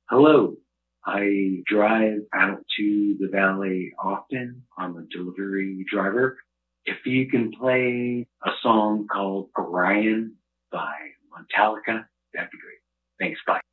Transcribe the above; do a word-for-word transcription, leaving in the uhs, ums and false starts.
Hello. I drive out to the valley often. I'm a delivery driver. If you can play a song called Orion by Metallica, that'd be great. Thanks. Bye.